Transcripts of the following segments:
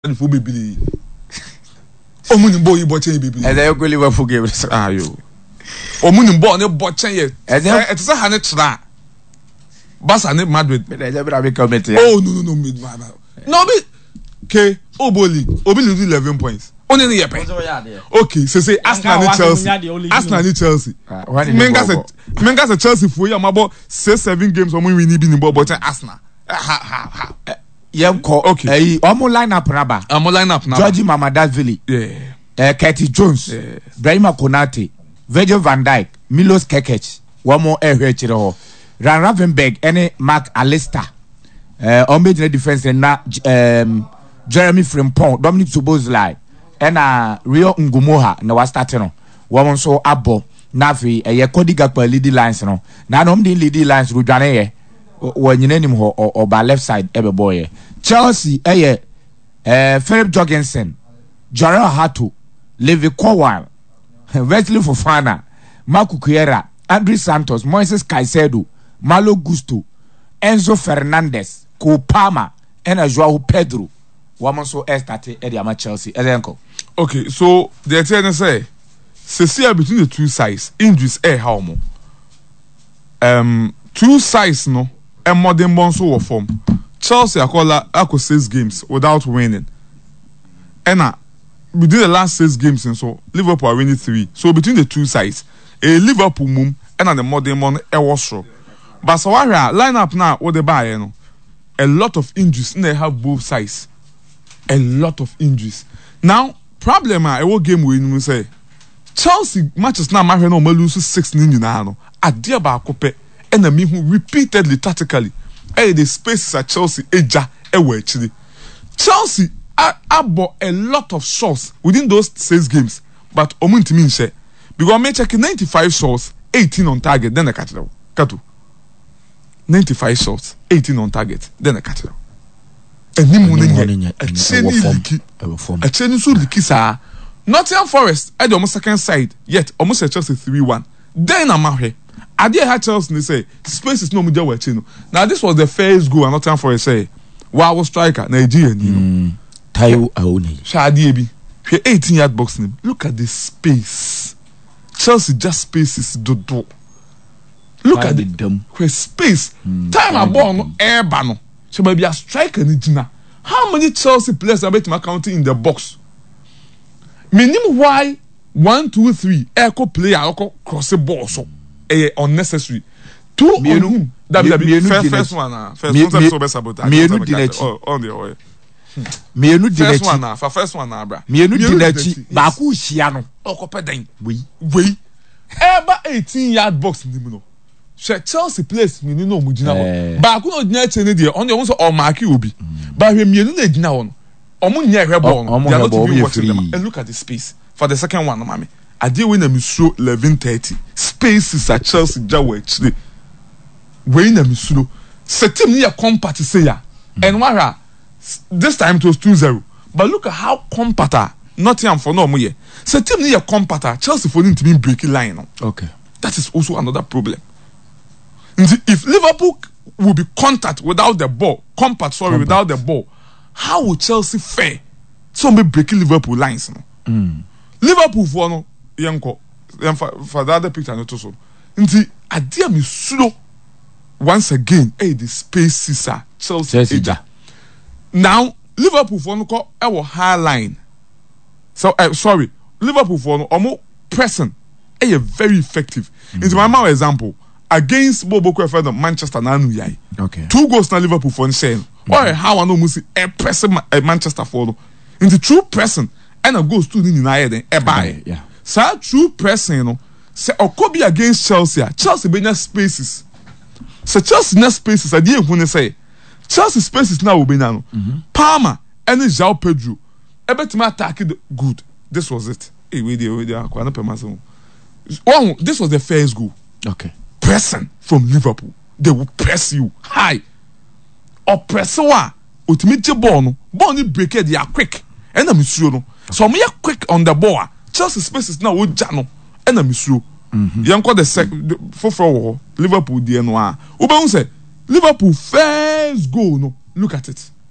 for baby. Omuni boy botchen baby. And they go Liverpool game. Ah, you. Omuni boy ne botchen ye. And then it's a hundred tra. Barca ne Madrid. Oh no, no, be. Okay, Oboli 11 points. Only the year. Okay, so say Arsenal and Chelsea. Arsenal and Chelsea. Menga's a Chelsea for you. I'm about 6-7 games when we need in the ball, but Arsenal. Okay. Omo line up raba. Omo line up now. Georgie Mamadashvili. Yeah. Curtis Jones. Yeah. Brahima Konate. Virgil van Dijk. Milos Kekec. One more chiro. Ran Ravenberg. Any Mark Alistair. Ombe defense na Jeremy Frimpong. Dominic Szoboszlai. And Rio Ngumoha. Na was starting on. One so abo. Nafi. Cody Gakpo leading lines no. Na nom di leading lines rujane ye. When you name him or by left side, every boy. Chelsea, Philip Jorgensen, Jarrell Hato, Levi Kowal, Wesley Fofana, Marco Cuera, Andres Santos, Moises Caicedo, Malo Gusto, Enzo Fernandez, Kopama, and João Pedro. Woman so started at Chelsea. Okay, so the attorney say, Cecilia between the two sides, injuries how more. Two sides no. And modern bonso were form. Chelsea I 6 games without winning. And within the last 6 games and so Liverpool are winning 3. So between the two sides, a Liverpool mum and the modern one was so. But so I line up now what they buy, a lot of injuries and they have both sides. A lot of injuries. Now, problem I will game win say Chelsea matches now no lose 6-0 now. At dear Bakope. Enemy who repeatedly tactically the spaces at Chelsea actually Chelsea bought a lot of shots within those 6 games, but omuntimi nse because me check 95 shots 18 on target then I catch it. Katu 95 shots 18 on target then I catch it. Eni munenye acheni so liki sa Nottingham Forest at the almost second side yet almost Chelsea 3-1 then I'm here. I did have Chelsea and say space is no media watching. Now this was the first goal and not time for a say. Wow, striker Nigerian, you know. Tayo Aoni. Shadi Ebi. 18-yard box name. Look at the space. Chelsea just spaces do. Look at the dumb. Space. Time a ball no air bano. So maybe a striker Nijina. How many Chelsea players are betting counting in the box? Minimum why 1, 2, 3 echo player cross the ball so. Unnecessary. 2 on him. First one. First one, bra. Mienu dinechi. Baku shiano. Okopeden. We. Ever 18-yard box in the middle. Chelsea place me no mujina. Baku no dinechi ne there. On the ones or marky ubi. But we mienu ne dina on. Omu nye rebel. They are not even watching them. And look at the space for the second one, mommy. I did win a misro 11:30. Spaces at Chelsea Jawa actually. Win a misro. Setim near compact say ya. And wara this time it was 2-0. But look at how compact Nottingham for no more. Setim near compact Chelsea for to be breaking line. Okay. That is also another problem. If Liverpool will be compact without the ball, without the ball, how will Chelsea fare? Some be breaking Liverpool lines. Liverpool for no. For the other picture not so. Nti adia mi slow once again the spaces are Chelsea. Now Liverpool for no call our high line. So sorry, Liverpool for no almost pressing very effective. Into my mouth example against Bobo Kwefed Manchester Nanu yai. Okay. 2 goals na Liverpool for saying. Why how I know musi pressing Manchester for no. Into true pressing and a goes to in then buy. Yeah. So true pressing, you know, say Okobi against Chelsea. Chelsea be na spaces. So Chelsea na spaces. I didn't want to say Chelsea spaces now will be now. Palmer and João Pedro. Everything attack good. This was it. This was the first goal. Okay. Pressing from Liverpool. They will press you high. Or press one. Ultimate ball no. Ball ni break it. They are quick. And I'm sure no. So we are quick on the ball. Chelsea spaces now with Jano and I'm sure. Young call the for Liverpool DNO. Uba say Liverpool first goal no. Look at it.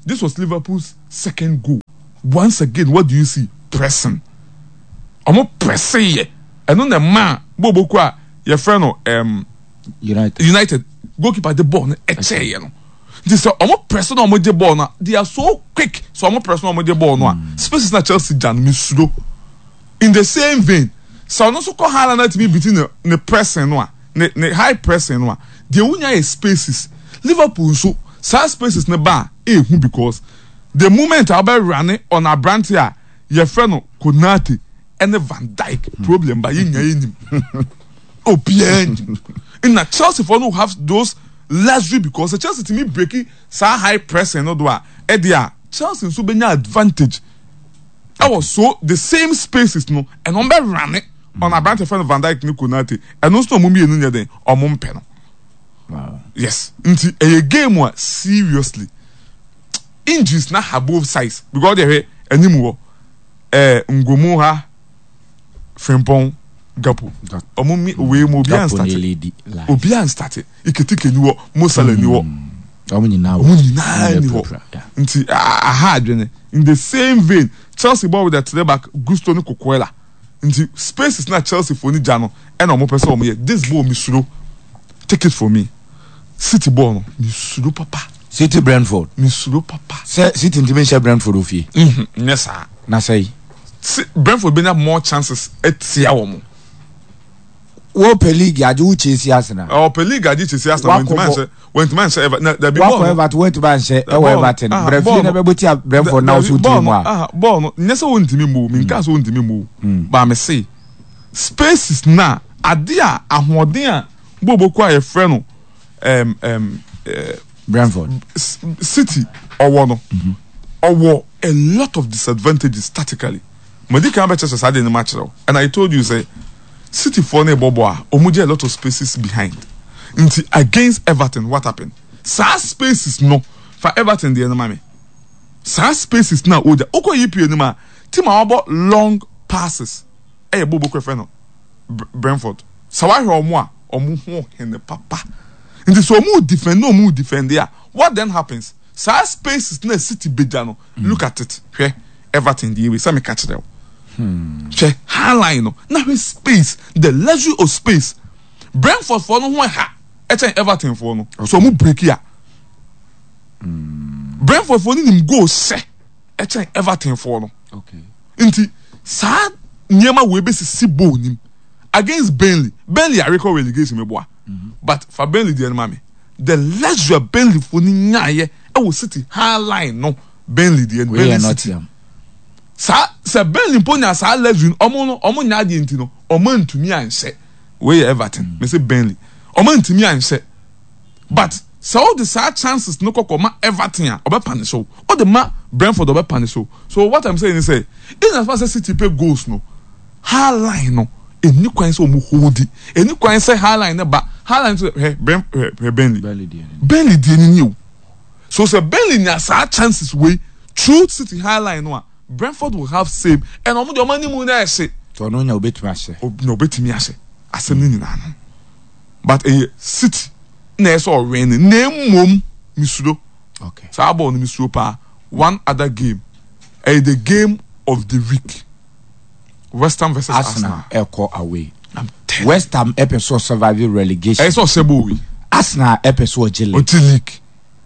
this was Liverpool's second goal. Once again, what do you see? Pressing. Omo pressing ye. And on the man, Bobo Kwa, your friend United goalkeeper the ball eche ye no. This omo pressing omo the ball na. They are so quick. So omo pressing omo the ball no. Space na Chelsea jan misudo. In the same vein, so no so call Haaland to be between the pressing no, the high pressing no. The unya spaces. Liverpool so spaces ne ba because the moment I be running on a brand here, your friend Konate and the Van Dijk problem by him. Oh, bien. In a Chelsea for no have those luxury because the Chelsea to me breaking so high pressing no do Edia Chelsea so be advantage. I was so the same spaces no and on be running on a brand friend Van Dijk ni Konate and also mummy enu nya den o mumpe no. Wow. Yes. Nti a game was seriously. Injuries na have both sides because they anymore Ngomu ha Frimpong Gapo. Omumi we mo bi an started. Obi an started. Iketike ni wo Mo Salah ni wo. Omuni na ni wo. Nti aha adwene in the same vein Chelsea ball with that back Gusto ni Kokwela. Nti space is not Chelsea for ni jano and omo person omo ye this ball mi suro. Take it for me. City ball no mi suro papa. City Brentford. Mi suro papa. City intimation Brentford ofie. Yes sir. Na say Brentford been have more chances etia womo. Wo per league aju uche si Arsenal. Oh per league aju uche si Arsenal when man say na there be ball. Wa Everton went man say e we Everton. Brentford na be boti Brentford na so team wa. Ball no nyese won ntimi mu mi nka so won ntimi mu. Ba me say spaces na ade a ahoden a bobo kwa ye frɛ no Brentford City owo no owo a lot of disadvantages statically. Medical matches had in the match now, and I told you say City for ne bobo omuja a lot of spaces behind. Until against Everton, what happened? Sa spaces no for Everton the enemy. Sa spaces now oja oko yipi enima team about long passes. Bobo kwefeno Brentford. Sawahi omo ho hene papa. Nti so mu defend there. What then happens? Sa spaces na City bejano. Look at it. Hwe Everton the way say me catch them. Che highline no. Na we space, the luxury of space. Brentford for no ho ha. Echen Everton for no. So mu break here. Brentford for ni go se. Echen Everton for no. Okay. Nti sa nyema we be si bo nim against Burnley. Burnley are record relegation me boa. But for Burnley the enemy, the leisure Burnley for ni nyaye e wo City high line no Burnley the enemy. We are not him. Sa Burnley ponya sa leisure omo nya de enti no omo ntumi anhye. We Everton. Me say Burnley. Omo ntumi anhye. But so all the sad chances no kokoma Everton a obepane so. All the ma Brentford obepane so. So what I'm saying is say in as far as City pay goals no high line no any kwan so mu hold it. Any kwan say high line na ba high line to Burnley. Burnley dey new. So say Burnley na sad chances way through City high line no Brentford will have same and omo the money mu na say to no nya obetumi ahye. No obetumi ahye. Asem ni na no. But City na eso win na mom misudo. Okay. So about no misudo pa one other game. The game of the week. West Ham versus Arsenal. Echo away. West Ham episode survival relegation. Eso sebo we. Arsenal episode jele. League.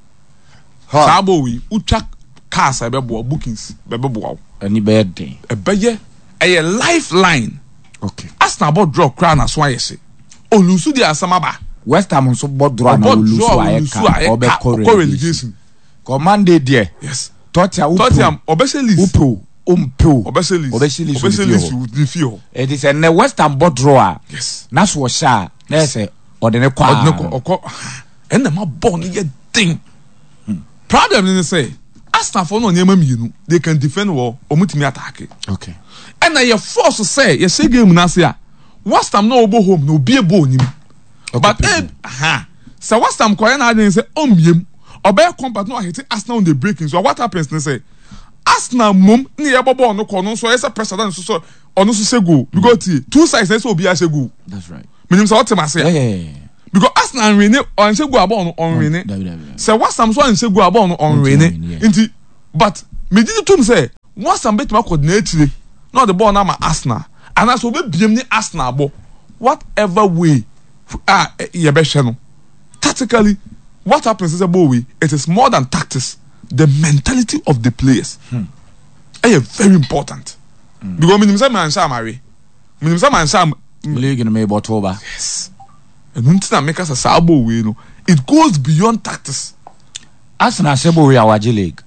Sabo we utwa cars ebebo bookings bebo. Ani be den. Ebeye a lifeline. Okay. Arsenal bought draw crown as why say. Olusu di asamaba. West Ham so bought draw na olusu ayeka relegation. Command there. Yes. Tottenham obeshelis. Umpo. Obeshelis feel. It is a West Ham bought draw. Yes. That's what sha. Let's say ordinary kwa. And the ma born ye thing. Problem ni say Arsenal for no nyema mienu. They can defend well omutimi attack. Okay. And na your force to say you say game na say West Ham no obo home no be ebo nim. But so West Ham koye na dey say omiem obey compact no hit Arsenal on the breaking. So what happens they say Arsenal mum ni e bobo no kono so yes pressure than so ono so say go because two sides say obi a say go. That's right. Minim say what am say. Yeah. because Arsenal win on say go about on win. Say what some so and say go about on win. Inti but me did to say once some bet my coordinate not the ball now my Arsenal and as we be ni Arsenal ball whatever way you be no tactically what happens is a way it is more than tactics, the mentality of the players is very important because minimum say man shall marry minimum say man shall league in May October. Yes. And until make us a sabo way, no, it goes beyond tactics. Arsenal sebo we our league.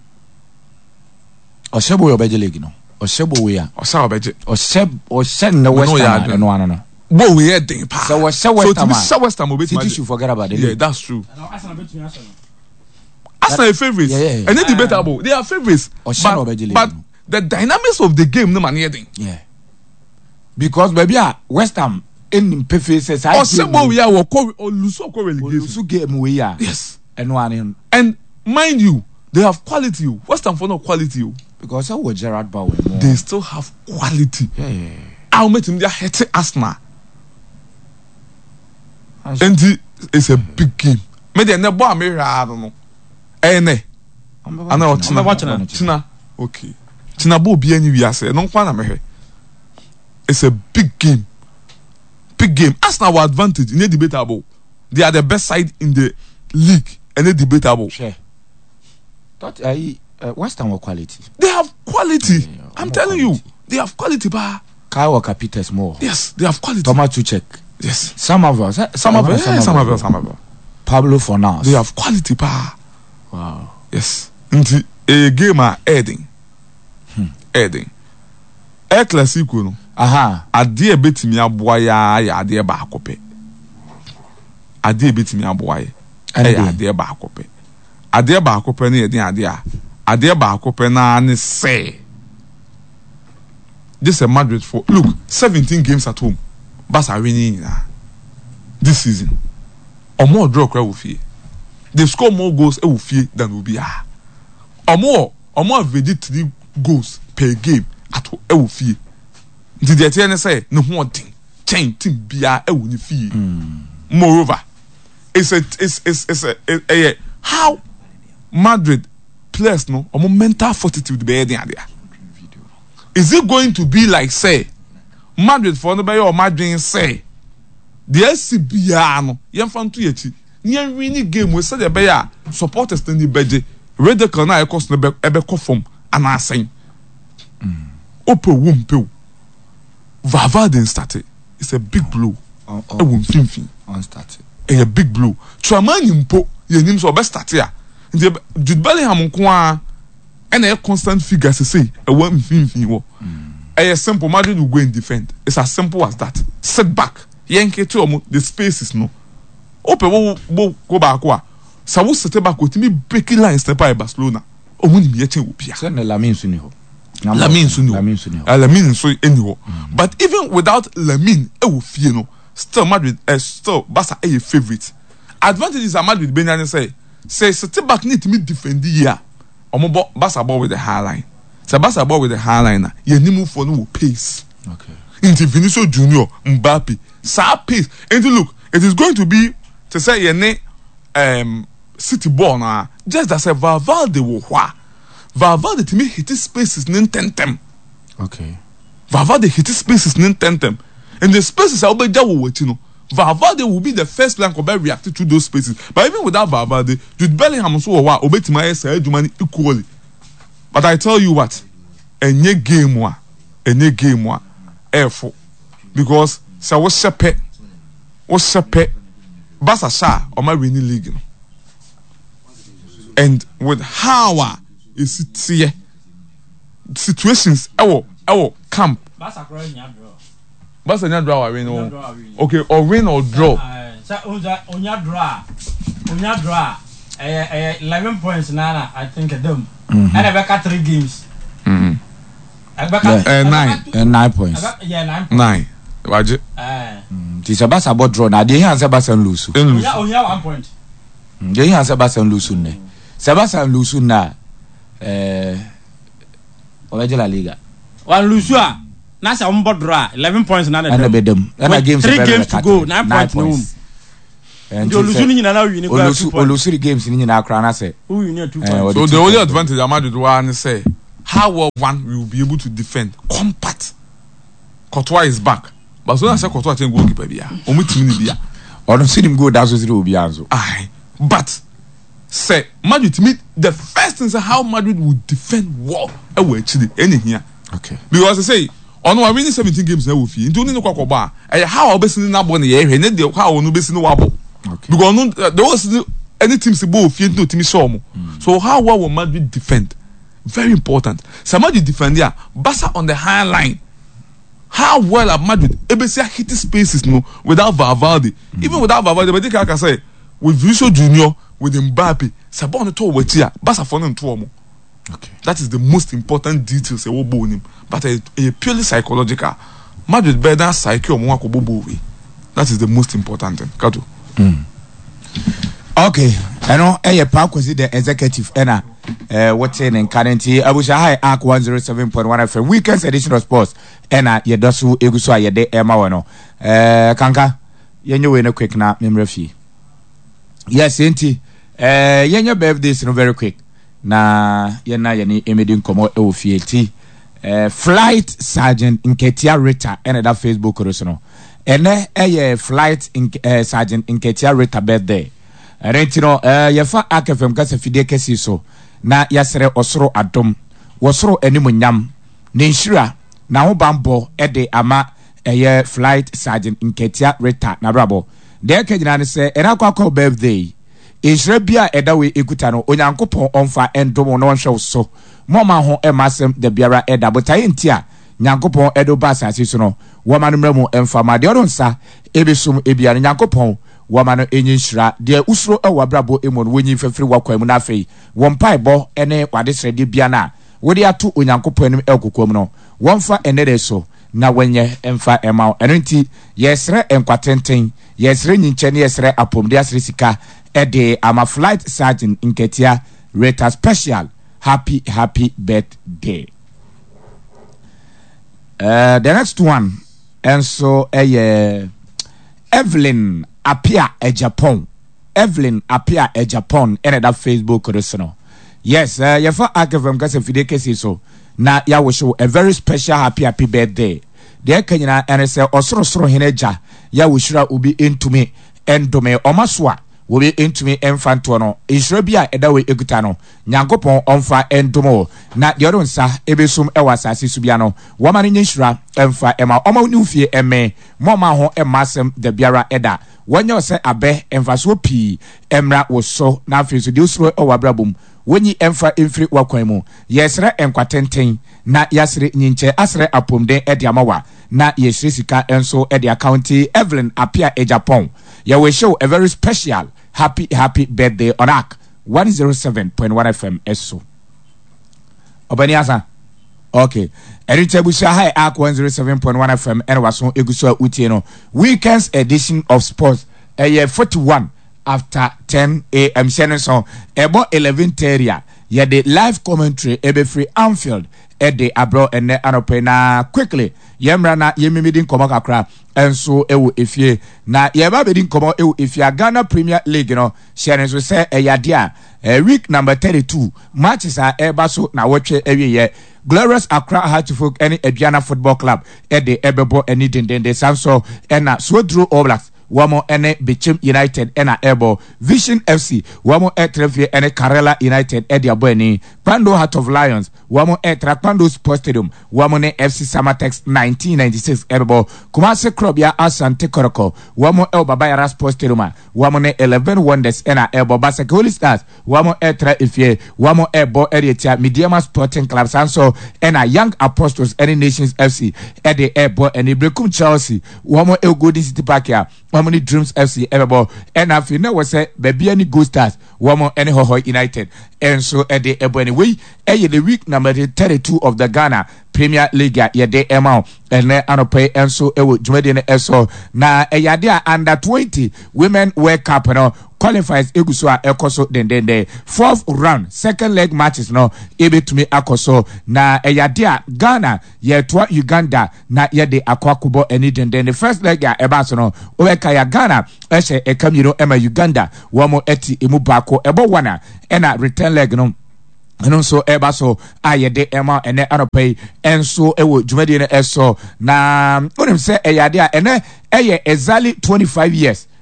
O sebo we obeje league no. O sebo we o sa obeje. O send the West Ham no. Bo we heading pa. So we say West Ham. So West Ham obeti. City should forget about it. Yeah, that's true. Arsenal bet me Arsenal. Arsenal are favorites. Yeah. And they debatable. They are favorites. But the dynamics of the game no man heading. Yeah. Because baby West Ham in faces or sebo we are or lose game we are. Yes. And mind you, they have quality. West Ham for no quality. Because I was Gerard Bowen. They still have quality. Yeah. I'll make him their head Arsenal. And it's a big game. Maybe never boy me I don't know. I know China. Okay. China bo be any we are say no kwana me. It's a big game. Big game. Arsenal were advantage in a debatable. They are the best side in the league and a debatable. Sure. That West Ham quality. They have quality. Yeah, I'm telling you, they have quality. Ba. Kyle Walker Peters more. Yes, they have quality. Thomas Tuchel. Yes. Some of us. Pablo Fornals. They have quality. Ba. Wow. Yes. Into a game adding. Air Classico no. Aha. Ade betimi aboa ya ade ba akope. Ade betimi aboa ya ade ba akope. Ade ba akope na yedin ade a. Ade ba akope na ne say. This is Madrid for look 17 games at home. Barca winning this season. Or more draw crowd will fear. They score more goals will fear than will be or more average 3 goals per game at will fear. Did the TN say no one thing? Chain team be a will fear. Moreover, it's a how Madrid players no or mental fortitude be there. Is it going to be like say Madrid for the or Madrid say the SCBA no yen fan to yechi yen winning game we say the bear supporters in the beje red the corner cost no ebe form and assign open womb pe Valverde started. It's a big blow. A womb fin started. A big blow. Tramani mpo ye nim so be start here. Jude Bellingham nko and a constant figure to say a one fin wo. A simple Madrid will go and defend. It's as simple as that. Set back. Yenke to the spaces no. Open wo go back wa. Sa wo set back with me breaking lines step by Barcelona. O mu ni me chen wo bia. Send Lamine Suni ho. Lamine so anyway. But even without Lamine, will fear no. Still Madrid, still Barca a favorite. Advantages are Madrid. Benjamin say sit back need to me defend the year. Omo Barca ball with the high line. So Barca ball with the high line. You need move for no pace. Okay. Into Vinicius Junior, Mbappe, sa pace. And look, it is going to be to say your name City ball now. Just that say Valverde will wha. Valverde to me hit his spaces in tentem. Okay. Valverde hit his spaces in tentem. And the spaces are obey you know. Valverde will be the first plan to react to those spaces. But even without Valverde, Jude Bellingham so obey to my side equally. But I tell you what, any game one, airful. Because so what's shepe, Barca sha or my winning league. And with how is it here? Situations our camp. Barca draw win no. Okay, or win or draw. Onya draw. 11 points nana I think them. And I back 3 games. I back 9 points. Yeah, 9 points. 9. Wajit. This Barca about draw na dey answer Barca lose. Onya 1 point. Dey answer Barca lose ne. Sebastian lose na La Liga. One lose na say on draw 11 points na and bedem. And games 3 games to go 9 points no. and olusu ni nyina na win ko olusu games ni nyina akra na say who win 2 points. So the only advantage Madrid one say how well one will be able to defend compact. Courtois is back, but so I say Courtois change goalkeeper bia omu team ni bia ono see him go that so zero obi anzo. Aye, but say Madrid to me the first thing is how Madrid will defend well e we actually any here. Okay, because I say ono we winning 17 games na we fi nti oni no kwakoba e how obesini na bo na ye hwe ne de how onu besini wa bo. Okay, Because no there was any team se bo fi no team show mo. So how well will Madrid defend? Very important. So Madrid defend there, Barca on the high line. How well are Madrid able to hit spaces no without Valverde? Even without Valverde, but I can say with Vinicius Junior, with Mbappe, Sabon the tour with here, Barca for them two more. okay, That is the most important details they will bone him. But a purely psychological. Madrid better psyche or more kobobo. That is the most important thing. Kato. okay. I know park was the executive ena what's in currently Abusha High Arc 107.1 FM weekends edition of sports ena yedosu eguso ayede ema wono kanka yenye we no quick na memra fi. Yes enti yenye birthdays no very quick na yena yeni emedi komo e ofie ti flight sergeant Nketia Rita ena da Facebook roso no ene flight sergeant Nketia Rita birthday Rentino yefa akefem kasa fide kesi so na yasere osoro adom wosoro animunyam ne nhira na ho bambo ede ama flight sergeant Nketia Rita na brabo de kegyina ne se era kwakọ birthday nhira bia edawe ekuta no onyankopon onfa endom no nhwe so moma ho emasem de biara eda botaye ntia nyankopon edo ba asase so no womanumremu emfama de odonsa ebesum ebia nyankopon wamano enyi nhira de usuro ewa brabo emu no wonyi fefiri wakwa mu na afei wompai bo ene wade srede bia na wode ato onyankopon anim ekokom no womfa enede so na wenye emfa ema eno nti yesre enkwatenten yesre nyinche ne yesre apomde asre sika ede ama flight sergeant Nketia Rita special happy birthday. The next one and so Evelyn appear a Japan and that Facebook original. Yes, yafa akevem kase fide kesi so na ya wo show a very special happy birthday. De kanyina ene se osoro hineja ya wo shira ubi intumi endome omaswa wobi intumi emfanto no ishira bia edawe ekuta no nyankopon onfa endomo na de odonsa ebesum ewasase subia no wama ne nyishira emfa ema oma unufie eme moma ho emasem de biara eda wanya se abe emfaso pi emra wo so na afiso de usuro ewabrabum wonyi emfa emfiri wakwan mu yesre enkwatenten na yasre nyinche asre apomden ede amawa na yesre sika enso ede accounti Evelyn appear a Japan ya we show a very special happy birthday on ARC 107.1 FM eso obani asa okay Eritabusha High ARC 107.1 FM and waso eguso utie no weekends edition of sports 41 after 10 a.m. so ebo 11:30 ya the live commentary ebe free Anfield ede abro ene anope na quickly yemra na yemimidi nkomo kakra enso ewo efie na yeba bedi nkomo ewo efie Ghana Premier League no share so say eyade a week number 32 matches are eba so na wotwe awiye Glorious Accra Heartfolk any Aduana Football Club ede ebebo any dendende sanso ena Swodro All Blacks wamo ene Bichim United ena ebo Vision FC wamo etrefie ene Karela United edi abweni Pando Heart of Lions wamo etra Pando Sports Stadium wamo ne FC Samatex 1996 ebo Kumase Club ya Asante Koroko wamo el Babayara Sports Stadium wamo ne 11 Wonders ena ebo Basake Holy Stars wamo etra ifie wamo ebo Erietia Mediama Sporting Club sanso ena Young Apostles any Nations FC edi ebo eni Brekum Chelsea wamo el Golden City Park ya Wamoni Dreams FC ebo and afi na we say baby any Go Stars wamo any Hoho United and so at the ebo anyway the week number 32 of the Ghana Premier League ya de ema and anope and so ewo jumedi ne eso na yade under 20 Women World Cup no qualifiers eguso a ekoso den 4th round second leg matches no ebetumi akoso na eyade a Ghana ye to Uganda na ye de akwakubo eni den the first leg ya eba so no oweka ya Ghana ehye ekamiro ema Uganda womo eti emu bako ebo wana ena return leg no and so eba so ayede ema ene anopai enso ewo dwumadi ne eso na onim se eyade a ene eye exactly 25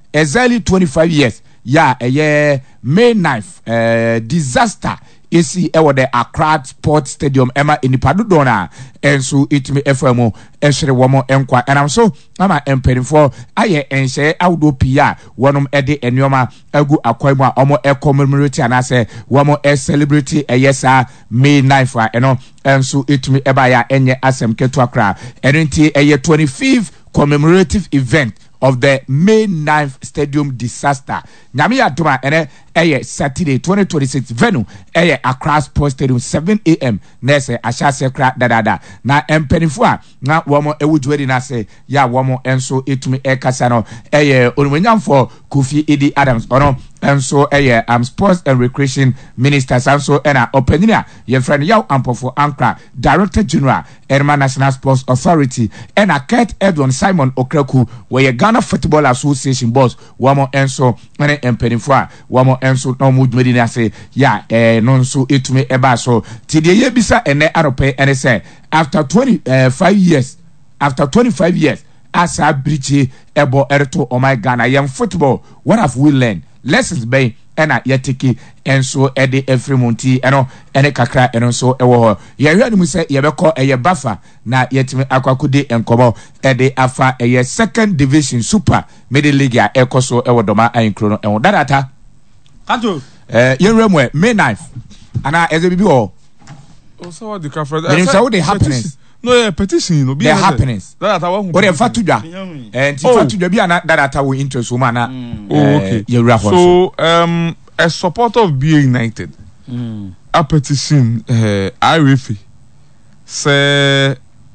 years ya eye May 9th disaster isi ewo the Accra Sports Stadium ema inipado dona enso itimi FM ehwere womo enkwa enam so ama emperifo aye enhye awdo pia wonum ede enioma agu akwaimu a omo commemorate anase womo celebrate eyesa May 9th eno enso itimi eba ya enye asem ketu akra enenti eye 25th commemorative event of the May 9th stadium disaster. Nyamiya Duma ene Saturday 2026 venue Accra Sports Stadium 7 a.m. Nese ashase kra dadada. Na empenifua na wamo ewujwedi nase ya wamo enso itumi kasano onwenyamfo Kofi Idi Adams ono enso sports and recreation minister sanso ena openina ye friend yaw ampofo ankra director general Erma National Sports Authority ena Kurt Edwin Simon Okraku we Ghana Football Association boss wamo enso ene empenifua wamo enso no mudmedi nase ya nonso itumi eba so tidie ye bisa ene arope ene say after 25 years as a bridge ebo erto oh my Ghana young football what have we learned lessons by ena yetiki enso ede efremonti eno ene kakra eno so ewo ye hwanu mu se ye beko eye bafa na yetimi akwakude enkobo ede afa eye second division super middle league a ekoso ewo doma ayinkro no ewo dadata kato yenremwe May 9th ana eze bibi o so what the kafra so the happiness no yeah petition no be the happiness that one o de fatudwa fatudwa bi ana that wo interest woman na okay so a supporter of BA United a petition RFA say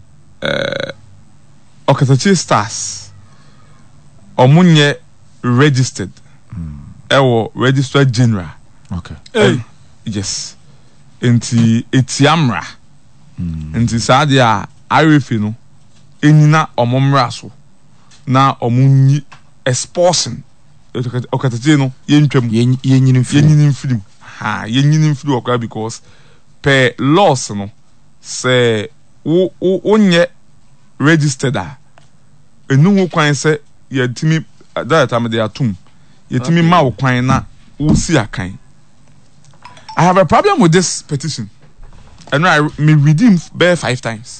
Okatachi Stars omunye registered ewo registered general okay yes enti etiamra nti saade a RFA no enyina omomra so na omunyi exporting okataje no yentwam yenyini film ha yenyini film okra because per laws no say onye registered a enu kwan say yetimi that time they atum yetimi ma wo kwan na wo si akan. I have a problem with this petition. And I may redeem bare 5 times.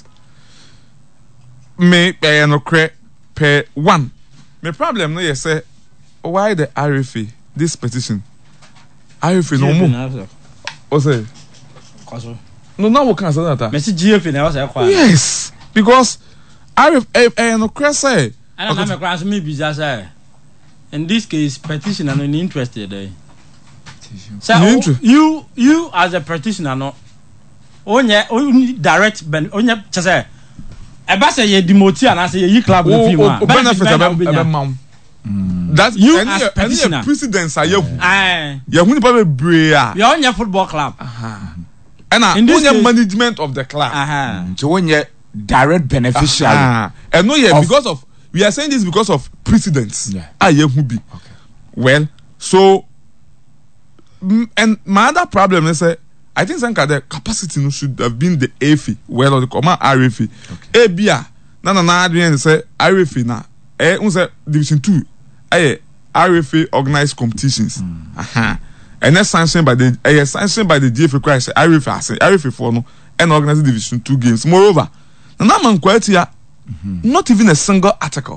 May no per one. My problem no yes say why the RFA this petition. RFA no more. What's it? No now we can say that. Messi GFA na was ekwa. Yes, because RFA no say. And I'm a class me bizarre say. In this case petition and an interested there. So you as a practitioner no onye direct ben onye chese e ba say ye demote and say ye club no film a benefit abem that you as practitioner precedence are you hu nipa be bre a you onye football club and onye management of the club so onye direct beneficiary and no yeah because of we are saying this because of precedence ye hu bi well so and my other problem is I think the capacity no should have been the AFI well or the command RFA ABA na adrian say RFA na unse division 2 RFA organized competitions and that's sanctioned by the GFA Christ RFA for no and organizing division 2 games moreover na man quality not even a single article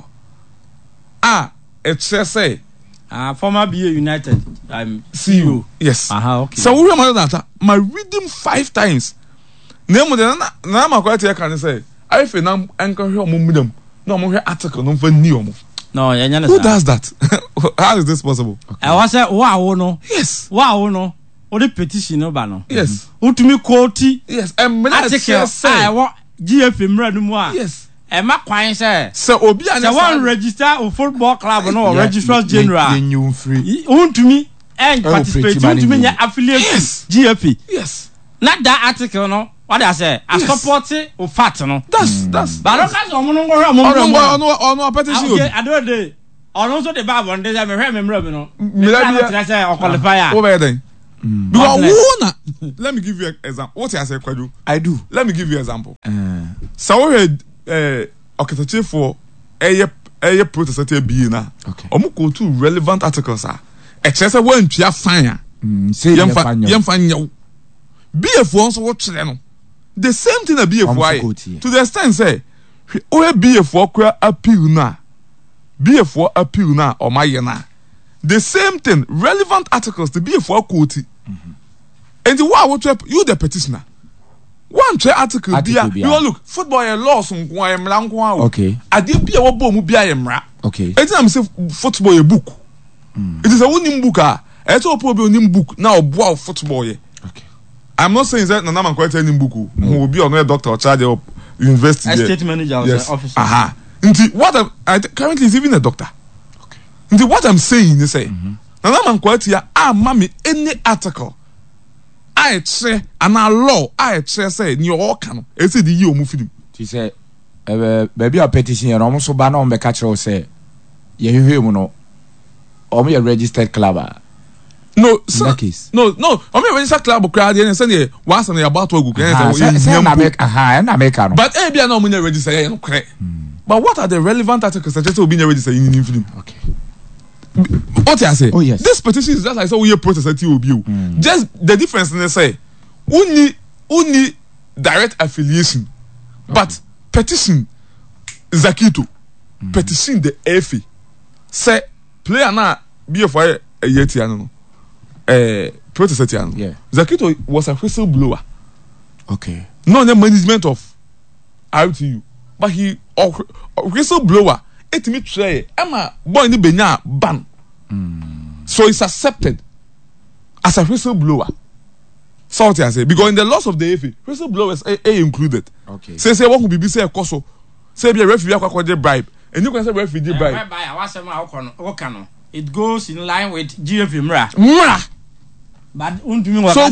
it says say former BA United CEO. Yes. Okay. So we remember that my reading 5 times. Name na ma kwati can say I feel na anchor here mumdam. No mo article no for new. No, who does that? How is this possible? I was say wow no. Yes. Wow no. O the petition no ba no. Yes. Utumi quote. Yes. And article say I want GFA mra no mu a. Yes. Emma Quine say. So Obi and one register a football club no registrars general. You free. Who to me and participate to me affiliate GFP. Yes. Not that article no. What I say? I support it or fat no. That's. But I can't no petition. Okay, I do the. On also the Bible one day I remember no. Say or qualify. Over there. Because let me give you an example. What I say, Kwadu? I do. Let me give you an example. So we had okay for a protest at BI na. Okay. Omu go to relevant articles ah. E chese when tua fine. Say yem fine you. BF so what chile no. The same thing that BF to the extent say o BF kwa appeal na. BF appeal na o my na. The same thing, relevant articles to be for quote. And the one you the petitioner. One article be you look football a loss on okay. I did be a bomb be a mra. Okay. It's say football a book. It is a winning book. It's all probably book now boy football. Okay. I'm not saying that Nana quite any book who will be on a doctor or charge of university. State manager yes. Officer. Aha. What I currently is even a doctor. What I'm saying is say, Nana man quite here, mammy, any article. I say, and our law, I say, in your can, it's the you moving. She said, baby, a petition, and almost so banner on the catcher say, you hear no, or me a registered club. No, in that case. No, I'm a registered club crowd and send you once and about to go. But Abia no money register, but what are the relevant articles that just will be registered in film? Okay. What I say? Oh yes. This petition is just like so we protest at TOBU. Just the difference in they say only direct affiliation, but petition Zakito, petition the AFI. Say player na be for a yetiano. Protest at yeah. Zakito was a whistleblower. Okay. Not the management of RTU, but he whistleblower. It me try Emma boy in the Benya ban. So it's accepted as a whistleblower. So what I say because in the loss of the AFA, whistleblowers are included. Okay. Say what could be say a coso. Say be a refugee akwa bribe. And you can say refugee bribe. It goes in line with GFP mra. But so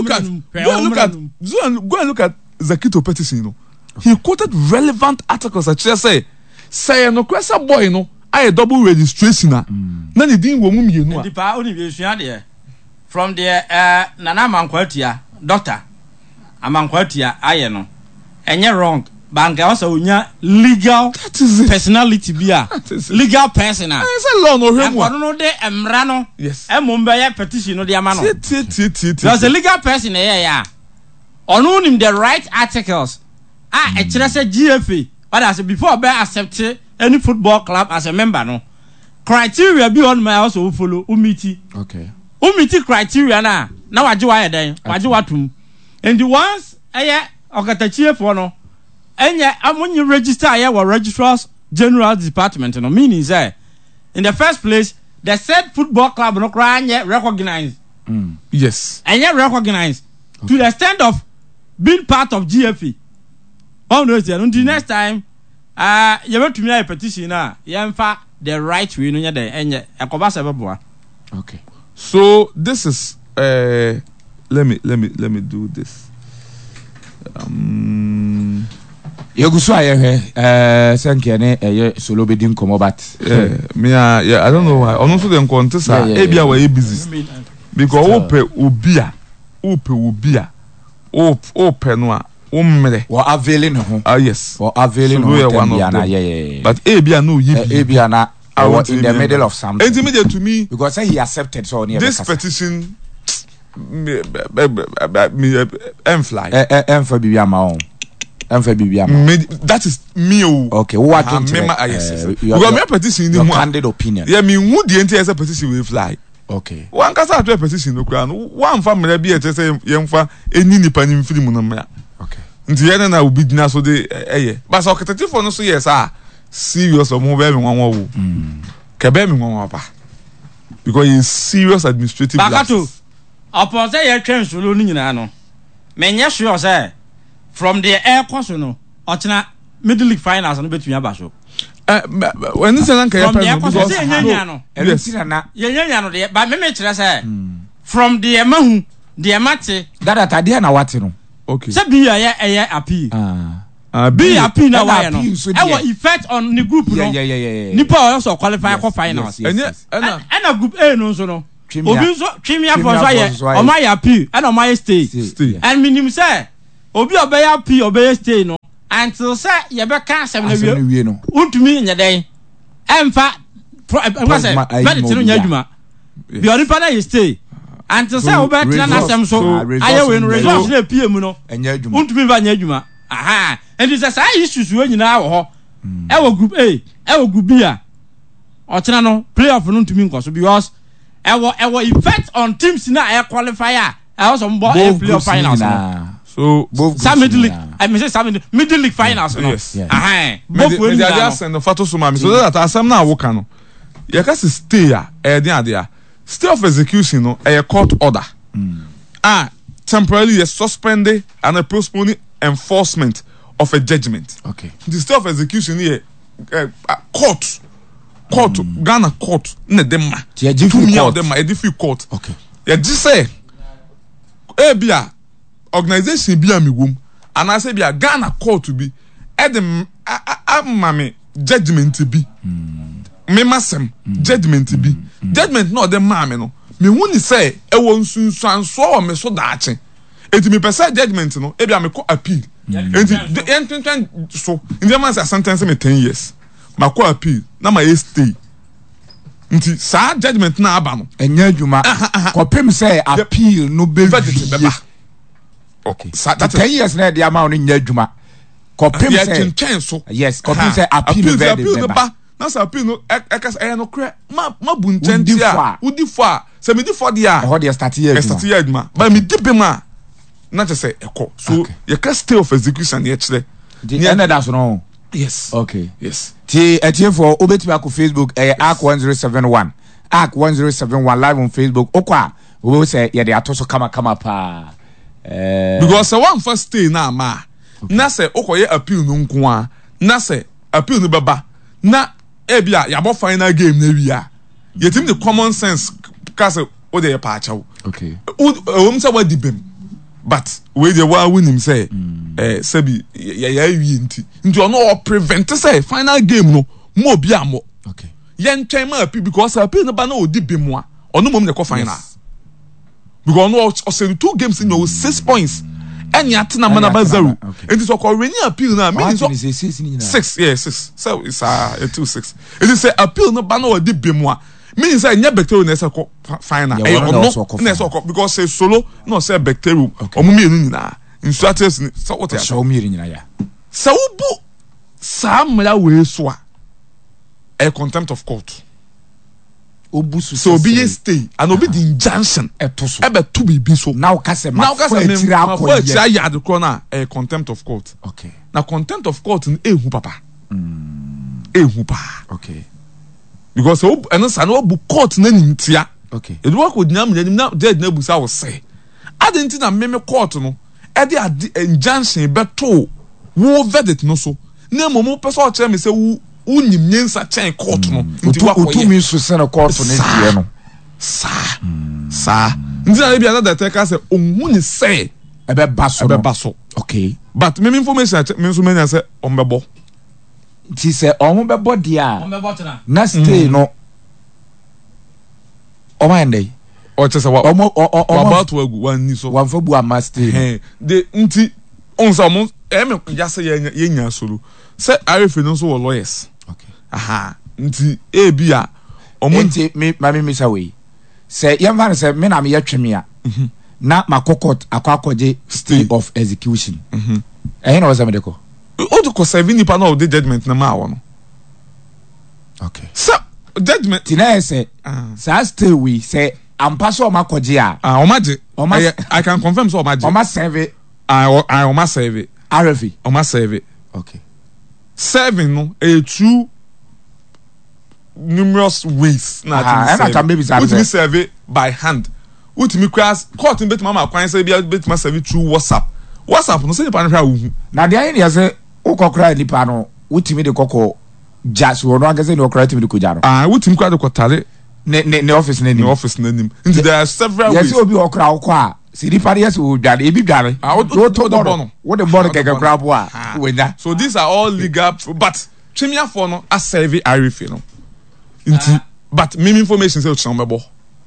go and look at Zakito petition, you know. He quoted relevant articles that say no kwesa boy no I double registration na the din wo mu mienu a pa oni be sua de from the Nana Mankwatia doctor Amankwatia aye no enye wrong bank also unya legal personality bia legal person a say law no hwemu no de emra no yes emomba ya petition no de ama no there's a legal person ya onu nim the right articles e kire say GFA. But as before, I accept any football club as a member, no criteria beyond my also follow umiti. Okay. Umiti criteria na wajiwa then wajiwa tum. And the ones okatachie for no. And when you register or registrars general department, no meaning say in the first place the said football club no recognized. Yes. And yet recognized to the extent of being part of GFE. Oh no, until next time, you want to me a petition now. Yemfa the right way no nya dey enye ekobasa beboa. Okay. So this is let me do this. Yegusu aye senke ne solo be din komo but me I don't know why. Ono so dem kontesa e bia we busy. Because ope obia ope no a umre wa availing ho yes or availing no yeah but ebia no ebia na in the middle of something intimidate to me because he accepted so near this petition me fly for bibia ma on that is me okay what because me petition ni candid opinion yeah me who the entire petition will fly. Okay. One kasa atwe petition no kra no one family bi e chese yemfa eni nipa ni mfiri mu no mra. Okay. Nti yana na obi dina so de but so okatatifo no so yes serious omo be me nwanwa wo. Ke be me nwanwa pa. Because he is serious administrative Bakato. Upon say ye twen solo ni nyina no. Menye sure say from the air course no ochina middle league finals no betumi aba so when this an can happen because yenya no yenya no de ba me kire say from the emahu the emate that atade na wate no okay say be ya appeal be appeal na why no e wa effect on the group no nipa also qualify for finals and group A no so no obi so twimia for so o my appeal and o my stay and minimum say obi obey appeal obey stay no until say ye be can asem na wie no untumi nya den emfa emfa say medicine no nya adwuma bi ori pa na ye stay until say we be tena na asem so aye we no result na PM no nya adwuma untumi ba nya adwuma aha and this say issues we nyina wo ho e wo group A e wo group B a o tena no playoff no untumi nkoso because e wo effect on teams na e qualify a also mbo playoff finals no. So both middle league I mean say middle league finals no both we dey send the photo so so that asem na woka no you can stay stay of execution no a court order temporarily suspended and postponing enforcement of a judgment. Okay, the stay of execution here court Ghana court na dem ma a different court. Okay, you just say bia organization bi am wom and I say bia Ghana court bi edem amame judgment bi me masem judgment bi judgment no dem ma me no me hu ni say e wo nsunsuanso o me so daache enti me pesa judgment no e bia me ko appeal enti so in the man say sentence me 10 years ma ko appeal na ma stay nti sa judgment na aba no enya adwuma kopem say appeal no be okay, that 10 years na dey amount nya adwuma kopim say so yes kopim say appeal be na sa appeal no ekasa no kre ma bu nchen a udi fo a se me di fo dia ho dey start year adwuma ba me di be ma na je say eko so you can stay of execution ye kire the end that no yes okay yes ti etie for obetimi akọ Facebook arc 1071 arc 1071 live on Facebook okwa we say ye dey atoso kama pa because one first stay na ma na say okoye appeal no nko a na say appeal no beba na ebia ya bo final game na wia yetim the common sense cause o dey pa achawo okay say what dibem but we dey wa win him say sabi ya wi nti ono prevent say final game no mo bi amo okay yen twen ma appeal because appeal no ba na odibem a ono mom ne ko final because no also 2 games in 6 points and yatina manaba 0 it is already appeal now meaning so 6 yes 6 so it's 2-6 it is say appeal no ba no dey bemu a meaning say nya bacteria na say final na say because say solo no say bacteria omumi enu nyina instructors so what ya so mi nyina ya so bu samla we so a contempt of court obusu so be stay and obi the injunction etoso ebe to be so now kase ma tira ya the corner a contempt of court. Okay, na contempt of court ehu papa ehu pa okay because eno sa no bu court na nimtia okay e do ko nyam na judge na busa wo say adenti na meme court no e de injunction beto wo verdict no so na momo person o chere me say unim nyensa chen court no nti wa koye utumi so se na court no die no sa nti na bia na the say ohun ni say ebe baso okay but me information me so many say ombebo nti say ohun bebo dia na stay no o mind dey o che say wa about to agu wan ni so wan fa bu ama stay de nti on sa mo me ya say ye nya solo say RFA no so lawyers. Okay. Aha. Nti ebia omo nti me say we say yamfa say me na me yetweme a na makokot akwakoje stay of execution na was am deko o to ko 7 nipa na o de judgment na ma wo no okay so judgment tina say stay we say ampa so makoje a omaje I can confirm so omaje oma serve oma serve RFA oma serve okay serving no a true numerous ways na we serve by hand utimi class court in bet mama kwan say bia bet ma serve through WhatsApp no say pa na hwa wu na dia yin ya say Ukokra nipa no wutimi de kokko jas wo no agase ne okra timi de ko jaro. Wutimi kwa de kotare ne office na nim. Ne office na nim. Into there are several ways. Yes obi okra okwa si nipa yes wo dware ebi dware. Wo to the bono. Wo the bono keke kra bo a wenya. So these are all legal but Chimia for no a serve Irife no. Into but me information say o chambebo.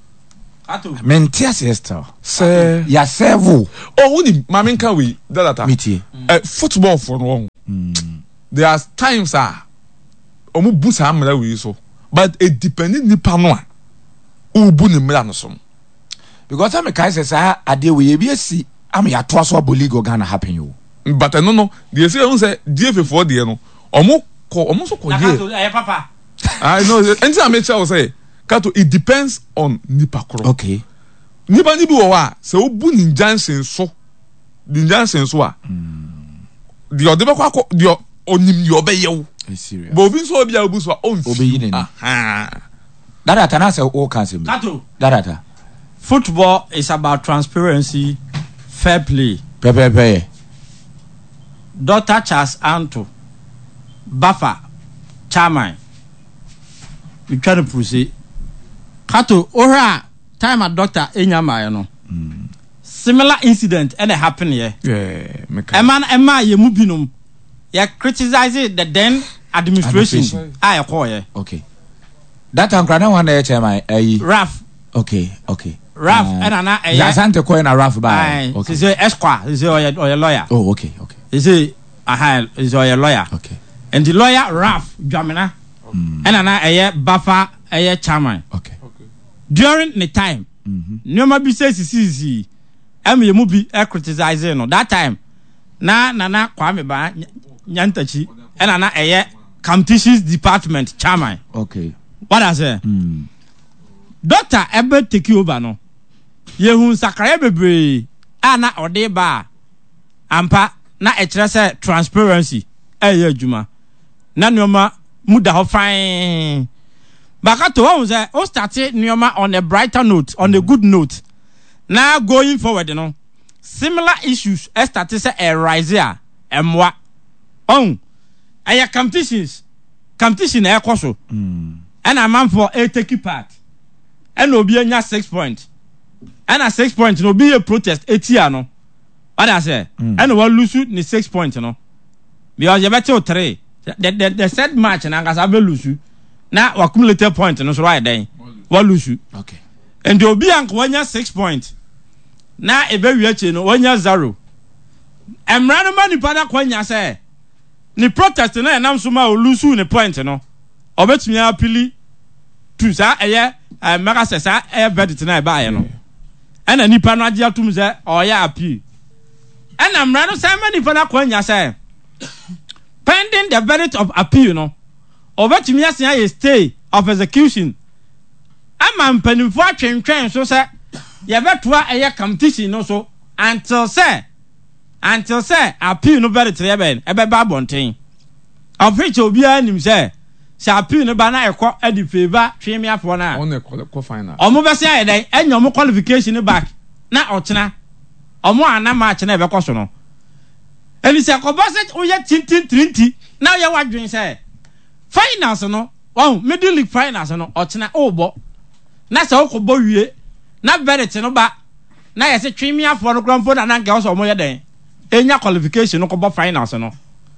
Mentias yester. Sir, ya servo. Oh, woni mamenka we data. Metie. Football for no. There are times omu busa amra we so. But it depending nipa no a. Ubu ni mra no so. Because I'm a kai say ade we bi asi am ya to so abo league Ghana happen you. But no they say on say DF4 de no. Omu so ko ye. Papa. I know. Enti amecha o say Kato, it depends on nipa koro. Okay. Nipa ni bi wo wa se obu ni jansen so. Di jansen so a. Di odebe kwa ko di onim ni obe yew. Serious. Bo bi so obi a obu so on. Obe yi ni. Data na say o can say. Kato. Data. Football is about transparency, fair play. Pepe. Dr. Charles Anto, Buffer, Chairman. We try to proceed. Kato, ora time a doctor enyama no. Similar incident and happen here. Yeah, Emma ye mubinum. You criticize the then administration. I call ye. Okay. That ankrana one there chairman Raf. Okay. Raf and ana ya sante ko na Raf ba. Okay. Say esqua, is your lawyer. Oh, okay. Is it is your lawyer. Okay. And the lawyer Raf Jamina. And ana Buffer chairman. Okay. During the time, Nyoma bi say CCC, ye mu bi criticize no. That time, na Kwame ba Nyantachi, and na competitions department chairman. Okay. What I say? Doctor Ebe take over no. Yehun sakaya bebre ana ode ba ampa na ekyere say transparency adwuma. Na Nyoma muda ho fine. Bakato one say o started Nyoma on a brighter note, on a good note. Now going forward, similar issues started say arise here. Mwa. Aya competition e koso. And a man for a take part. And no be anya 6 point. And a 6 point no be a protest etiano. What I say? And we lose ni 6 point no. Because you better 3. The said match and I have lose. Now we accumulate point no so right then. We lose. Okay. And the obi ank wanya 6 point. Now e be wiache no wanya 0. Emrano mani pada kwanya say. Ni protest na enam so ma o lose ni point no. Obetumi apili tu sa eye mega sesa e verdict na e ba ye no. Ena nipa no age atum say oya appeal. Ena emrano say mani pada kwanya say. Pending the verdict of appeal no. Obetumi asia ye stay of execution. Ama mpanimfo atwentwen so say ye betoa eye competition no so until say appeal no verdict ye ben e be ba bonten. Of which obi anim say appeal no ba na ekọ edi favor twemiafo na. On the final. Omo be say den enya omo qualification back na otena. Omo ana match na e be koso no. Eni say ko boss o ye tintin 30 na ye wadwen say finals no middle league finals no otena obo na say okobo wie na verdict no ba na ye say twemiafo no kramfo na nka so omo ye den enya qualification no ko bo finals no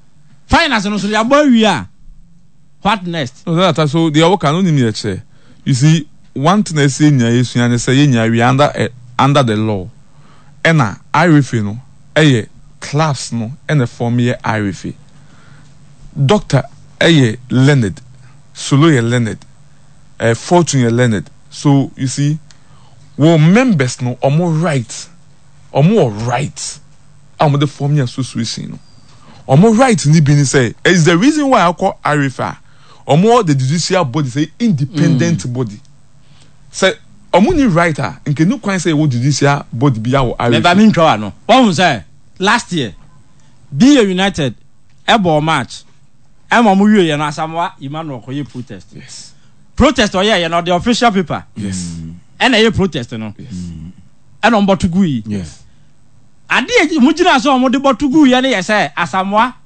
so ya bo wie a what next? So the work can only say you see one thing I say nya yesu anya say nya we under the law ena Irife no class no ena form ye Irife doctor Leonard Solo Leonard Fortune Leonard. So you see wo members no omo right am the form ye association no omo right ni bi ni say is the reason why I call Irife omo the judicial body say independent body say omo ni writer nke no kwan say wo judicial body bi ya wo Irife. Never mean try no one say last year be United ebo match am mo wie ye no Asamoah Emmanuel koye protest. Yes. Protest or yeah, the official paper. Yes. And a protest no. Yes. And on Botugui. Yes. Ade mujina so mo de Botugui ya na say Asamoah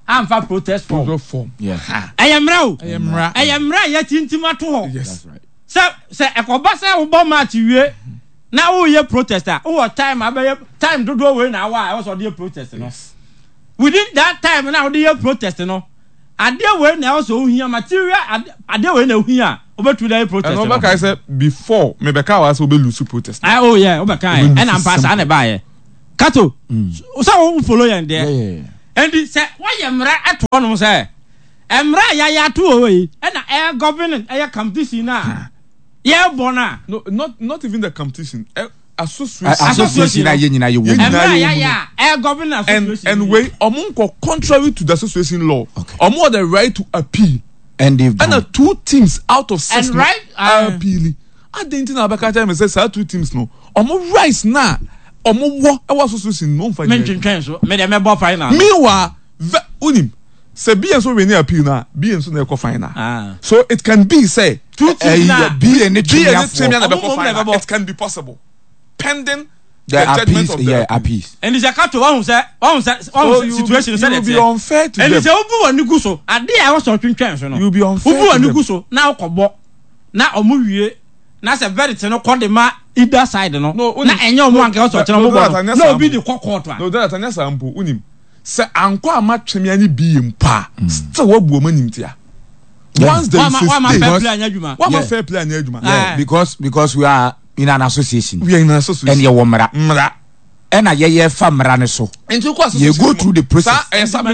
I'm for protest form. Yeah. I am now. Emra. I am right yet intimate to her. Yes. That's right. Say a cobasa will bomb at you. Now we are protester. Oh, time to do away now. I was on the protest. Yes. Within that time, now the protest. No, I deal with now so here material. I deal with here over to the protest. And Obaka said before Mebeka was will lose protest. Oh yeah, Obaka, and I'm passing a buyer. Kato, so follow you there. Yeah. And he said, why am I at one? Say, am right, ya 2 away, and I government, I come this in now. Yeah, Bona. No, not even the competition. Association. Association you win. And I government association. And way Omunko contrary to the association law. Okay. Omo the right to appeal. And they've done. And 2 teams out of 6 And right, are appealing. I didn't know about time say 2 teams no. Omo rise now. Omo wo our association no fight. Mention transfer. Me dem be final. Meanwhile, unim. Say be and so we appeal now. Be and so they go final. So it can be say 2 teams now. Be any champion final. it can be possible. Pending the judgment appeals, of the appeals. And it's a cut to one situation. You will be unfair to and them. it's a ubu and guso. I did I was talking transfer. You will be unfair Ubu to and them. guso. Now kobo. Now omuwie. Now say very no call the ma either side no. No, na enyo mo anke so tena mo bo. No be the court one. No, that anya sample unim. Say anko ama tweme ani bi mpa. Still wo bu manim tia. Once there is a fair play anya djuma. What fair play anya djuma? Yeah, because we are in an association. We are in an association. And you womra. Mra. And a famra so. Into course you go through the process.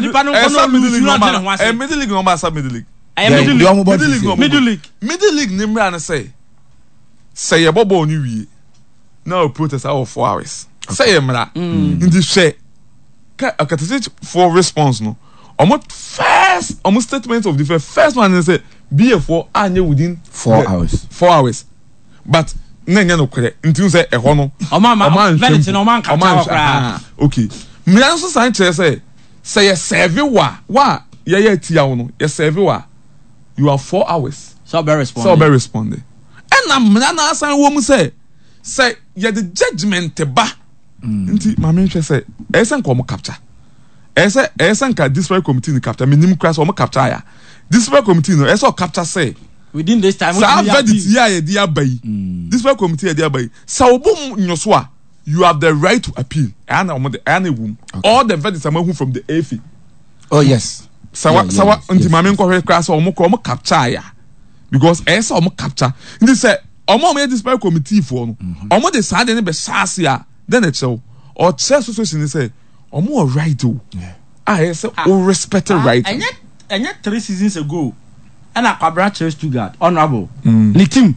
Middle league number sub middle league. Middle league nimra na say ye bobo ni wie. Now protest out 4 hours. Say mra. In the share. Akatase for response no. Almost statement of the first one say BF4 anye within 4 hours. 4 hours. But nenya no kwere nti say e ho no okay me also san kire say you serve wa ye tia wo no you serve wa you are 4 hours so be respond and am na san wo mu say you the judgment ba nti ma me hwe say e say nko mo capture e say nka disciplinary committee ni capture minim class o mo capture ya disciplinary committee no e say capture say within this time this way committee you have the right to appeal all the verdicts are from the AFI. Oh yes. Capture because capture this disciplinary committee for the side then it show or association say right to respect the right and yet 3 seasons ago and Akwabra chose Stuttgart honorable ni team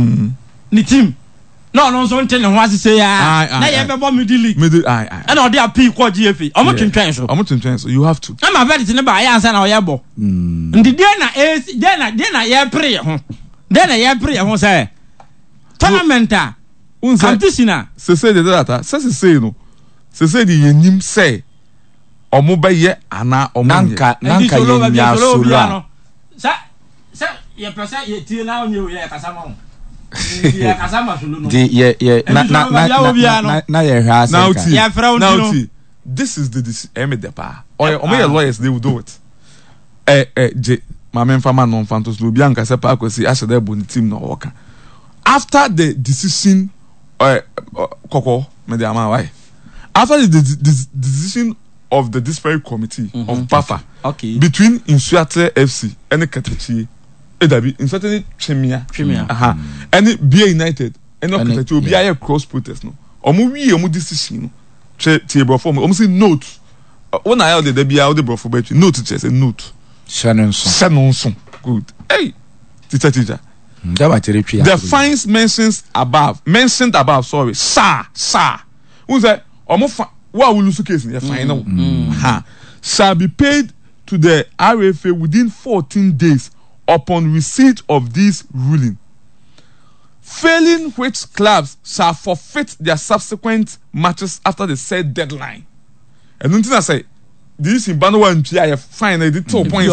no so ntene ho ase say ya na ye bebo middle league and all dey appeal kwa GFA omo twentwen so you have to am verdict ne ba ya ansa na oye bo ndi dey na ye pre ho say tournament competition say the data say no say the yenim say omo ba ye ana omo nanka ye solo sa ye pesa ye tie na onye ye kasama ho ye kasama solo no now this is the MDPA or my lawyers they will do it my men farmer non fantos no bianca se pa kwesi asede bu team no work after the decision koko me dey am why after the decision of the disciplinary committee of BAFA between Insuate FC and Katachi Edabi Insuate Chemia and BA United and Katachi will be a cross protest no omu decision no che bro for omu say note when I the be out the bro for bet note che say note Shanonson good hey teacher the fines mentioned above sorry sir who say omu what will lose case in final shall be paid to the RFA within 14 days upon receipt of this ruling. Failing which clubs shall forfeit their subsequent matches after the said deadline. And until I say this in Bano and PI fine the 2 points.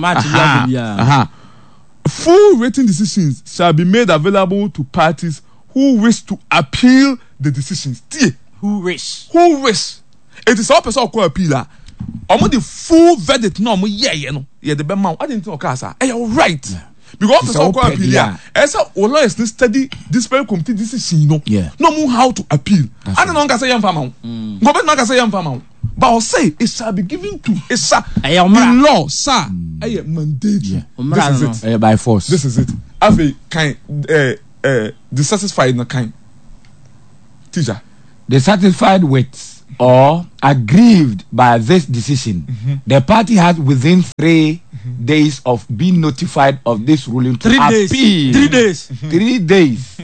Full rating decisions shall be made available to parties who wish to appeal the decisions. Who wish? It is all person who appeal. omo the full verdict no omo ye no ye the be ma I didn't think okasa eh you right because the so appeal here esa lawyers need study this very committee decision no no know how to appeal I don't know can say yam fama go be no can say yam fama but I'll say it shall be given to in law sir mandate this is it by force this is it have a kind dissatisfied na kind teacher dissatisfied with or aggrieved by this decision, the party has within 3 days of being notified of this ruling to 3 appeal. days. 3 days. 3 days.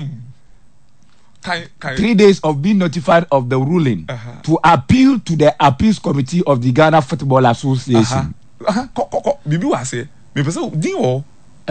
3 days of being notified of the ruling to appeal to the appeals committee of the Ghana Football Association. Bibi wa say, me pese din o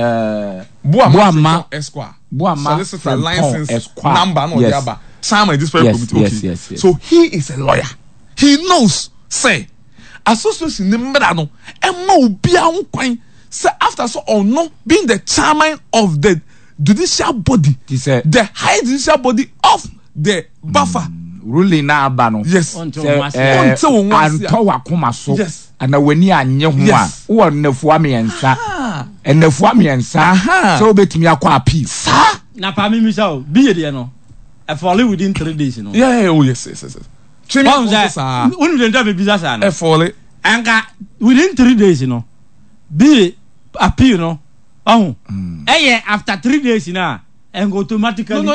Boama Esquire. Boama solicitor license number no dey aba. Sama this very committee. Yes. So he is a lawyer. He knows say association members no emma obi an kwan say after so on no being the chairman of the judicial body, the high judicial body of the buffer ruling na aba no. Yes. Until wakoma so. Yes. And weni anye ho a wo nafua miensa. Nafua miensa. So betimi akwa appeal. Na pa mi misao biye de no. I fall within 3 days, you know. Yeah, oh yes. When we don't business, I fall and within 3 days, you know. Be appeal, you know. Oh, after 3 days, you know, and automatically. I'm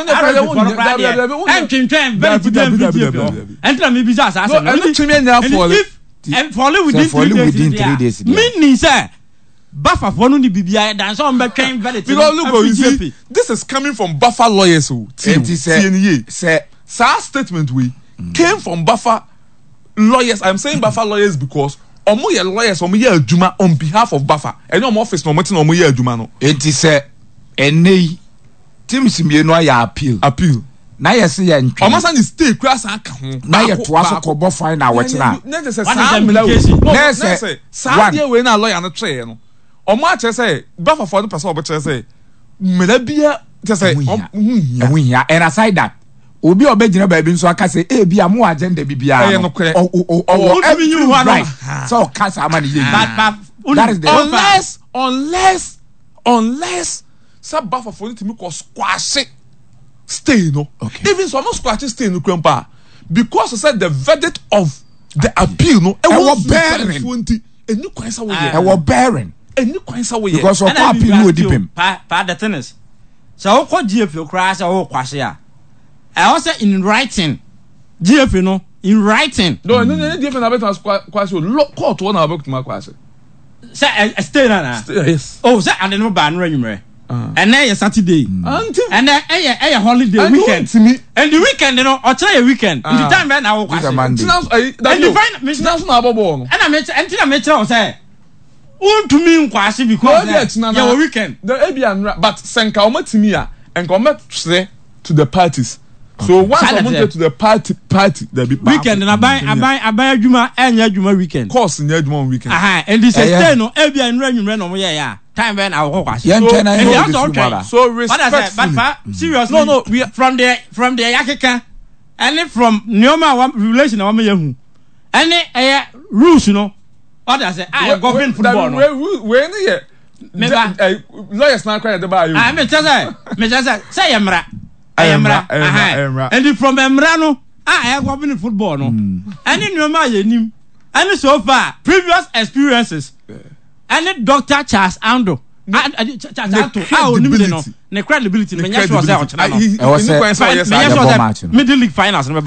within 3 days. Meaning, sir. Buffer for no BBI than some became very because look, you see, this is coming from Buffer lawyers who say statement we came from Buffer lawyers. I'm saying Buffer lawyers because omo ye lawyers omo ye adwuma on behalf of Buffer. Any omo office no motin omo ye adwuma no. Enti say enei teams mienu ya appeal. Na yes ye ntwe. Omo san stay kura san ka ho. Na ye toa so ko bo final watch na. Na say sa say sa dey we na lawyer no twe no. Omo ache say Buffer for the person obo say melabia just say ohia and aside that obi obegina ba bi nso aka say e bia mo agenda bibia no right so cancer amani ye that is the unless some Buffer for it me ko squash stay no even so no squash stay no kwampa because I said the verdict of the appeal no e was bearing any kwansa we e was bearing any kwansa we because of appeal no deep him pa the tennis so ko GF crash o kwase a I also in writing GF no in writing no GF na better kwase court one na better kwase say stay na yes oh say and no ba no anwumre and then Saturday and then holiday weekend and the weekend you know or try a weekend in the time when I will kwase and the find na abobo no and I me tell say to me nkwase because yeah weekend the Abian but senka omatimi a enka ometre to the parties so once I get to the party there be weekend na buy adwuma enya adwuma weekend course nya adwuma weekend and this stay no Abian nranwumre no mo ya time when I will kwase so respectfully but seriously no we from the yakeka and from Neoma relation na we hu and rules you know others say I govern football no we ni here lawyers na cry the bar you me just say emra and from emra no I govern football no and Neoma yenim and so far previous experiences and Dr. Charles Ando the credibility me sure say middle league finals no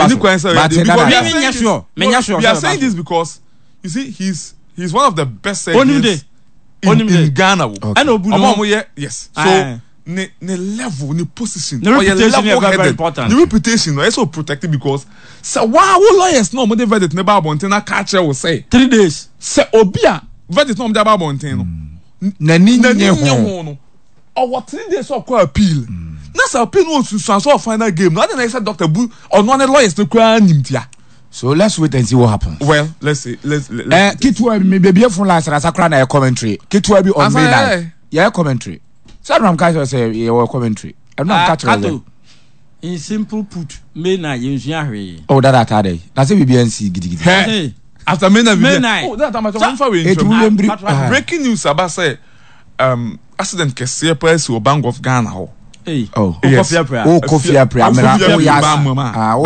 we are saying this because you see he's one of the best surgeons in Ghana. Yes. So ne level, ne position, the reputation is very important. The reputation is so protected because so wow lawyers no more verdict never abonten na catcher will say 3 days. Say obia verdict no more abonten no. Na ni no. Or what 3 days of appeal. Na say appeal no so final game. No na say Dr. Bu or no lawyers no kwa nimtia. So let's wait and see what happens. Well, let's see. Let's Kitwa me baby from last Sakra na commentary. Kitwa be on midnight. Yeah, commentary. So I'm catch say your commentary. I'm not catch in simple put me na yensua hwe. Oh that day. Na say BBNC gidi. after May 9. Oh, that time I So- for It will bring breaking news about say accident kese press o Bank of Ghana ho. Hey. Oh. Yes. Kofi Apria. Oh, Kofi Apria. Kofi Apria, Oh, yes. mama. Ah,